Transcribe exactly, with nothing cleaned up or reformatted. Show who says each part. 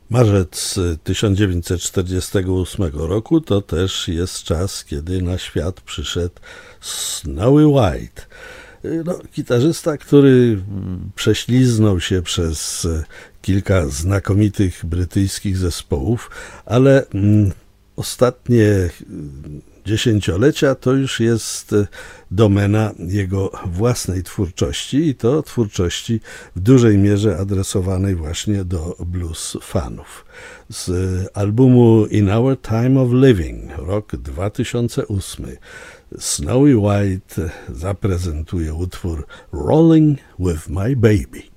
Speaker 1: Marzec tysiąc dziewięćset czterdziestego ósmego roku to też jest czas, kiedy na świat przyszedł Snowy White. No, gitarzysta, który prześliznął się przez kilka znakomitych brytyjskich zespołów, ale mm, ostatnie dziesięciolecia to już jest domena jego własnej twórczości i to twórczości w dużej mierze adresowanej właśnie do blues fanów. Z albumu In Our Time of Living, rok dwa tysiące ósmy, Snowy White zaprezentuje utwór Rolling with My Baby.